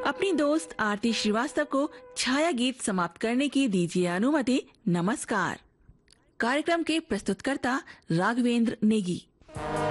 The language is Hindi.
अपनी दोस्त आरती श्रीवास्तव को छाया गीत समाप्त करने की दीजिए अनुमति। नमस्कार। कार्यक्रम के प्रस्तुतकर्ता राघवेंद्र नेगी।